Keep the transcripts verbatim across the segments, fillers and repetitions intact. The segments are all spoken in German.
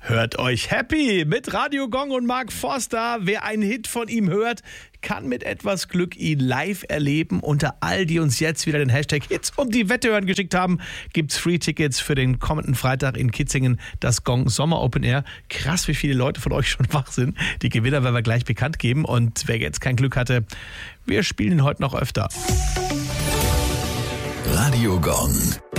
Hört euch happy mit Radio Gong und Mark Forster. Wer einen Hit von ihm hört, kann mit etwas Glück ihn live erleben. Unter all die uns jetzt wieder den Hashtag Hits und die Wette hören geschickt haben, gibt's Free-Tickets für den kommenden Freitag in Kitzingen, das Gong Sommer Open Air. Krass, wie viele Leute von euch schon wach sind. Die Gewinner werden wir gleich bekannt geben. Und wer jetzt kein Glück hatte, wir spielen ihn heute noch öfter. Radio Gong.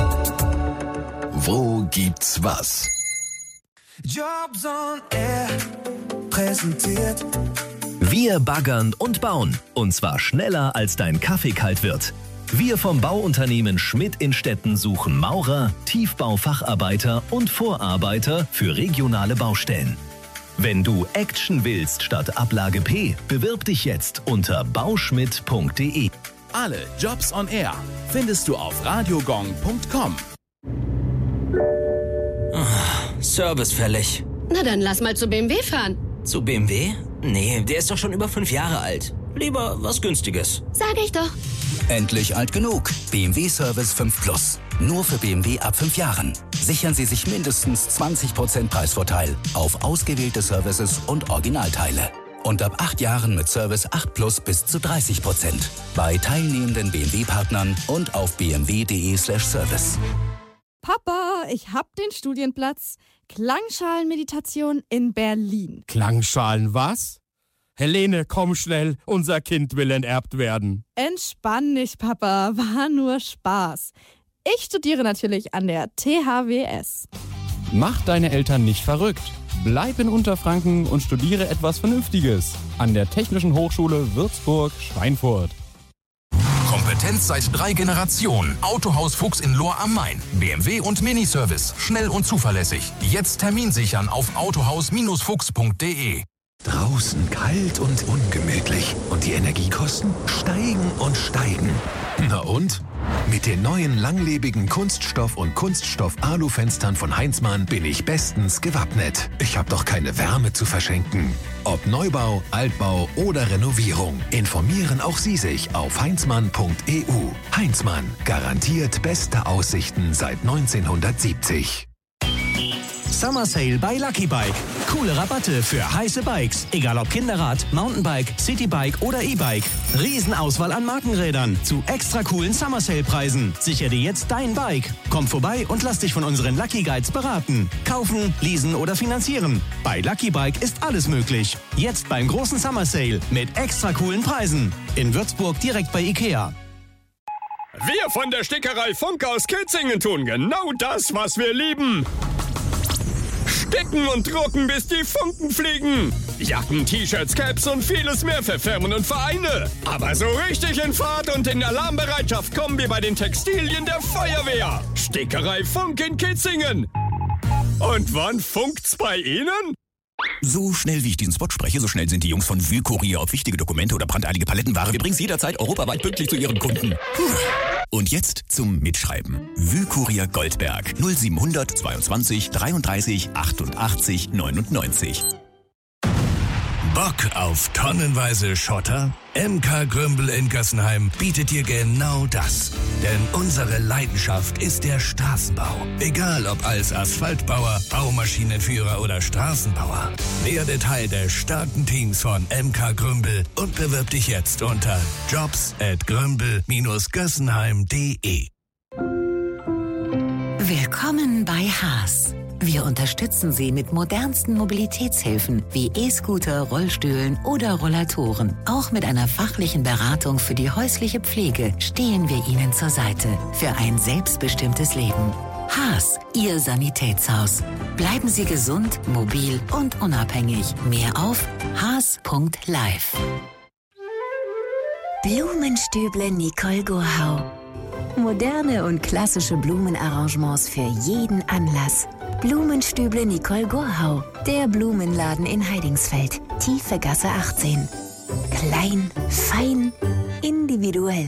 Wo gibt's was? Jobs on Air präsentiert. Wir baggern und bauen. Und zwar schneller, als dein Kaffee kalt wird. Wir vom Bauunternehmen Schmidt in Stetten suchen Maurer, Tiefbaufacharbeiter und Vorarbeiter für regionale Baustellen. Wenn du Action willst statt Ablage P, bewirb dich jetzt unter bauschmidt punkt de. Alle Jobs on Air findest du auf radiogong punkt com. Service fällig. Na dann lass mal zu B M W fahren. Zu B M W? Nee, der ist doch schon über fünf Jahre alt. Lieber was Günstiges. Sag ich doch. Endlich alt genug. B M W Service fünf Plus. Nur für B M W ab fünf Jahren. Sichern Sie sich mindestens zwanzig Prozent Preisvorteil auf ausgewählte Services und Originalteile. Und ab acht Jahren mit Service acht Plus bis zu dreißig Prozent. Bei teilnehmenden B M W-Partnern und auf b m w punkt de slash service. Papa, ich hab den Studienplatz. Klangschalenmeditation in Berlin. Klangschalen was? Helene, komm schnell, unser Kind will enterbt werden. Entspann dich, Papa, war nur Spaß. Ich studiere natürlich an der T H W S. Mach deine Eltern nicht verrückt. Bleib in Unterfranken und studiere etwas Vernünftiges. An der Technischen Hochschule Würzburg-Schweinfurt. Kompetenz seit drei Generationen. Autohaus Fuchs in Lohr am Main. B M W und Miniservice. Schnell und zuverlässig. Jetzt Termin sichern auf autohaus Fuchs punkt de. Draußen kalt und ungemütlich. Und die Energiekosten steigen und steigen. Na und? Mit den neuen langlebigen Kunststoff- und Kunststoff-Alu-Fenstern von Heinzmann bin ich bestens gewappnet. Ich habe doch keine Wärme zu verschenken. Ob Neubau, Altbau oder Renovierung, informieren auch Sie sich auf heinzmann punkt e u. Heinzmann, garantiert beste Aussichten seit neunzehnhundertsiebzig. Summer Sale bei Lucky Bike. Coole Rabatte für heiße Bikes. Egal ob Kinderrad, Mountainbike, Citybike oder E-Bike. Riesenauswahl an Markenrädern zu extra coolen Summer Sale Preisen. Sicher dir jetzt dein Bike. Komm vorbei und lass dich von unseren Lucky Guides beraten. Kaufen, leasen oder finanzieren. Bei Lucky Bike ist alles möglich. Jetzt beim großen Summer Sale mit extra coolen Preisen. In Würzburg direkt bei Ikea. Wir von der Stickerei Funk aus Kitzingen tun genau das, was wir lieben. Sticken und drucken, bis die Funken fliegen. Jacken, T-Shirts, Caps und vieles mehr für Firmen und Vereine. Aber so richtig in Fahrt und in Alarmbereitschaft kommen wir bei den Textilien der Feuerwehr. Stickerei Funk in Kitzingen. Und wann funkt's bei Ihnen? So schnell wie ich diesen Spot spreche, so schnell sind die Jungs von Wühlkurier auf wichtige Dokumente oder brandeilige Palettenware. Wir bringen es jederzeit europaweit pünktlich zu ihren Kunden. Puh. Und jetzt zum Mitschreiben. Wühlkurier Goldberg null siebenhundert zweiundzwanzig dreiunddreißig achtundachtzig neunundneunzig. Bock auf tonnenweise Schotter? M K Grümbel in Gössenheim bietet dir genau das. Denn unsere Leidenschaft ist der Straßenbau. Egal ob als Asphaltbauer, Baumaschinenführer oder Straßenbauer. Werde Teil des starken Teams von M K Grümbel und bewirb dich jetzt unter jobs at grümbel Bindestrich gössenheim punkt de. Willkommen bei Haas. Wir unterstützen Sie mit modernsten Mobilitätshilfen wie E-Scooter, Rollstühlen oder Rollatoren. Auch mit einer fachlichen Beratung für die häusliche Pflege stehen wir Ihnen zur Seite für ein selbstbestimmtes Leben. Haas, Ihr Sanitätshaus. Bleiben Sie gesund, mobil und unabhängig. Mehr auf haas punkt live. Blumenstüble Nicole Gurhau. Moderne und klassische Blumenarrangements für jeden Anlass. Blumenstüble Nicole Gurhau, der Blumenladen in Heidingsfeld, Tiefe Gasse achtzehn. Klein, fein, individuell.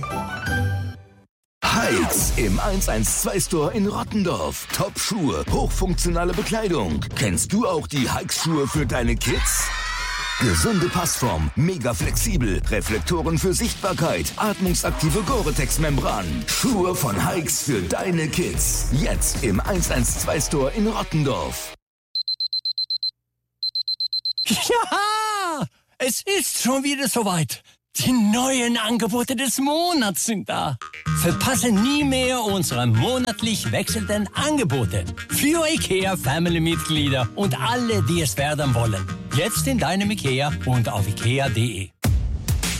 Hikes im eins eins zwei Store in Rottendorf. Top-Schuhe, hochfunktionale Bekleidung. Kennst du auch die Hikes-Schuhe für deine Kids? Gesunde Passform, mega flexibel, Reflektoren für Sichtbarkeit, atmungsaktive Gore-Tex-Membran. Schuhe von Hikes für deine Kids. Jetzt im eins eins zwei Store in Rottendorf. Ja, es ist schon wieder soweit. Die neuen Angebote des Monats sind da. Verpasse nie mehr unsere monatlich wechselnden Angebote. Für IKEA Family-Mitglieder und alle, die es werden wollen. Jetzt in deinem IKEA und auf ikea punkt de.